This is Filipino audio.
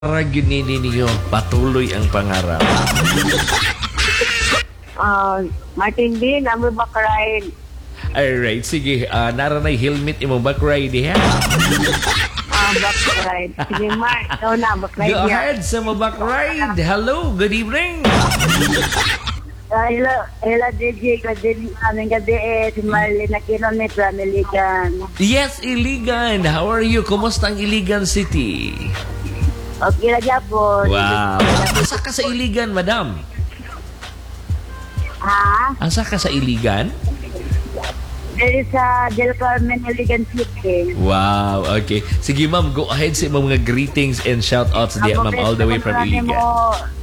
Para ginini ninyo patuloy ang pangarap. Martin B, number ba ride? Alright, sige. Naranay helmet imo back ride ha? Back ride. Sige, Mark. Ikaw na, back ride Go niya. ahead sa mo back ride. Hello, good evening. Hello, DJ. Aming gabi si Marlene Aquino ni Pramilican. Yes, Iligan. How are you? Kumusta ang Iligan City? Okay na dyan po. Wow. Asa ka sa Iligan, madam? Ha? Asa ka sa Iligan? There is Del Carmen, Iligan City. Wow, okay. Sige ma'am, go ahead sa mga greetings and shoutouts diya ma'am all the way from Iligan.